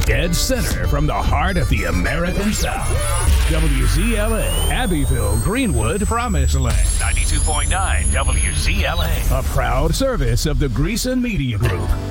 Dead center from the heart of the American South. WZLA, Abbeville, Greenwood, Promised Land. 92.9 WZLA. A proud service of the Greason Media Group.